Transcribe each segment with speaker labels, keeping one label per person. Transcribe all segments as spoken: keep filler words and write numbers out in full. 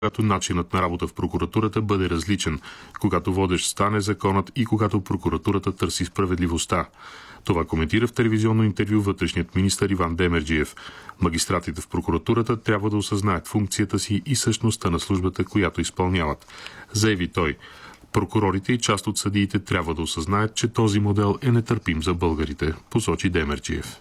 Speaker 1: когато начинът на работа в прокуратурата бъде различен, когато водещ стане законът и когато прокуратурата търси справедливостта. Това коментира в телевизионно интервю вътрешният министър Иван Демерджиев. Магистратите в прокуратурата трябва да осъзнаят функцията си и същността на службата, която изпълняват. Заяви той. Прокурорите и част от съдиите трябва да осъзнаят, че този модел е нетърпим за българите, посочи Демерджиев.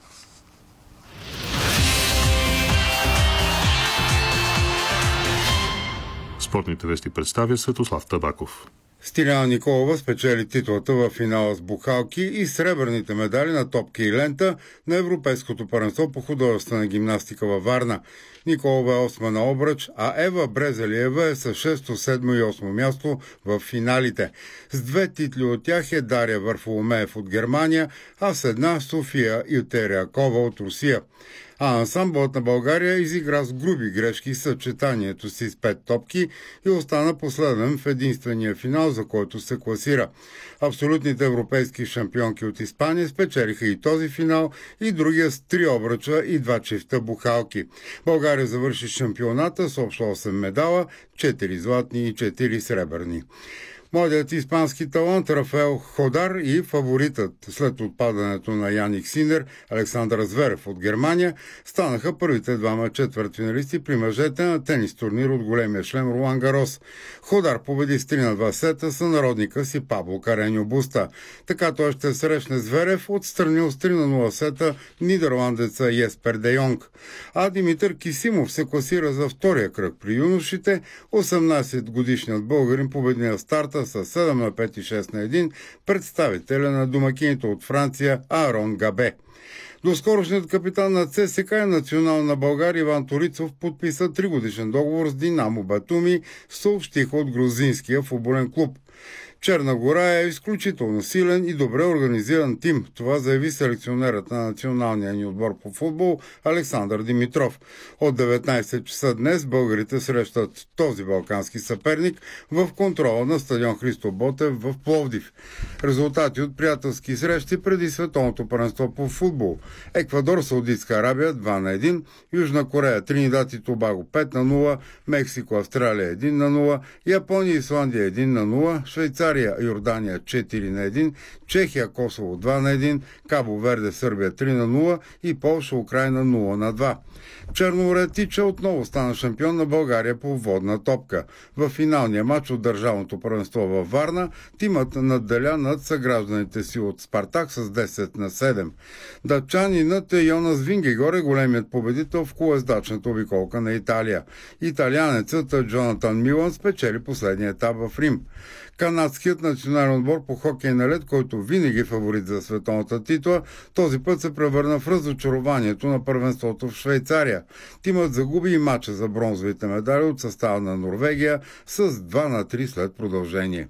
Speaker 1: Спортните вести представя Светослав Табаков.
Speaker 2: Стиляна Николова спечели титлата в финала с бухалки и сребърните медали на топки и лента на Европейското първенство по художествена гимнастика във Варна. Николова е осма на обръч, а Ева Брезалиева е с шесто, седмо и осмо място в финалите. С две титли от тях е Дария Варфоломеев от Германия, а с една София Ютерякова от Русия. А ансамблът на България изигра с груби грешки съчетанието си с пет топки и остана последен в единствения финал, за който се класира. Абсолютните европейски шампионки от Испания спечелиха и този финал, и другия с три обръча и два чифта бухалки. България завърши шампионата с общо осем медала, четири златни и четири сребърни. Младият испански талант Рафаел Ходар и фаворитът след отпадането на Яник Синер Александър Зверев от Германия станаха първите двама четвъртфиналисти при мъжете на тенис турнир от големия шлем Ролан Гарос. Ходар победи с три на два сета сънародника си Пабло Кареньо Буста. Така той ще срещне Зверев, отстранил с три на нула сета нидерландеца Еспер де Йонг. А Димитър Кисимов се класира за втория кръг при юношите. осемнадесет годишният българин победи на старта с седем на пет и шест на едно представителя на домакините от Франция Арон Габе. Доскорошният капитан на ЦСКА и Национална България Иван Торицов подписа тригодишен договор с Динамо Батуми, съобщиха от грузинския футболен клуб. Черна гора е изключително силен и добре организиран тим. Това заяви селекционерът на националния ни отбор по футбол Александър Димитров. От деветнадесет часа днес българите срещат този балкански съперник в контрола на стадион Христо Ботев в Пловдив. Резултати от приятелски срещи преди световното първенство по футбол. Еквадор, Саудитска Арабия два на едно, Южна Корея, Тринидад и Тобаго пет на нула, Мексико, Австралия едно на нула, Япония, Исландия едно на нула, Швейцария, Йордания четири на едно, Чехия, Косово два на едно, Кабо Верде, Сърбия три на нула и Полша, Украйна нула на два. Черноморе Тича отново стана шампион на България по водна топка. В финалния матч от държавното първенство във Варна тимът надделя над съгражданите си от Спартак с десет на седем. Датчанинът е Йонас Вингегор е големият победител в колездачната обиколка на Италия. Италианецът Джонатан Милан спечели последния етап в Рим. Канадският национален отбор по хокей на лед, който винаги е фаворит за световната титла, този път се превърна в разочарованието на първенството в Швейцария. Тимът загуби и мача за бронзовите медали от състава на Норвегия с два на три след продължение.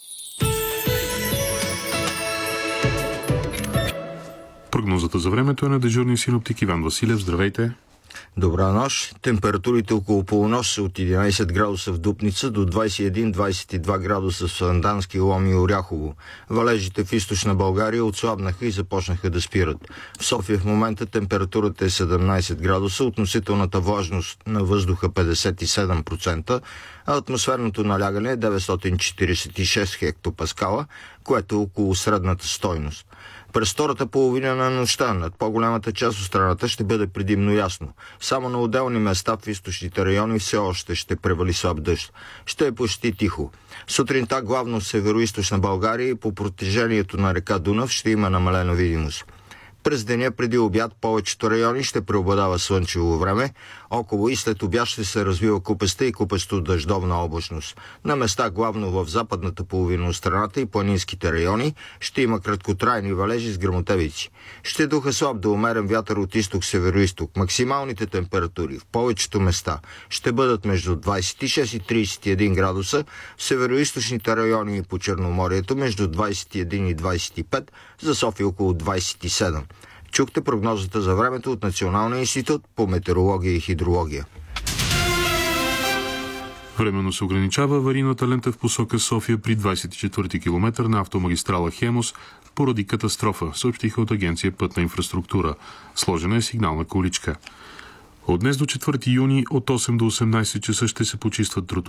Speaker 1: Прогнозата за времето е на дежурния синоптик Иван Василев. Здравейте!
Speaker 3: Добра нощ. Температурите около полунощ са от единадесет градуса в Дупница до двадесет и един до двадесет и два градуса в Сандански, Лом и Оряхово. Валежите в източна България отслабнаха и започнаха да спират. В София в момента температурата е седемнадесет градуса, относителната влажност на въздуха петдесет и седем процента, а атмосферното налягане е деветстотин четиридесет и шест хектопаскала, което е около средната стойност. През втората половина на нощта над по-голямата част от страната ще бъде предимно ясно. Само на отделни места в източните райони все още ще превали слаб дъжд. Ще е почти тихо. Сутринта главно в североизточна България и по протежението на река Дунав ще има намалена видимост. През деня преди обяд повечето райони ще преобладава слънчево време, около и след обяд ще се развива купеста и купесто дъждовна облачност. На места главно в западната половина от страната и планинските райони ще има краткотрайни валежи с гръмотевици. Ще духа слаб до умерен вятър от изток-североизток. Максималните температури в повечето места ще бъдат между двадесет и шест и тридесет и един градуса, в североизточните райони и по Черноморието между двадесет и един и двадесет и пет, за София около двадесет и седем. Чухте прогнозата за времето от Националния институт по метеорология и хидрология.
Speaker 1: Временно се ограничава аварийната лента в посока София при двадесет и четвърти километър на автомагистрала Хемус поради катастрофа, съобщиха от Агенция Пътна инфраструктура. Сложена е сигнална количка. От днес до четвърти юни от осем до осемнайсет часа ще се почистват тротуарите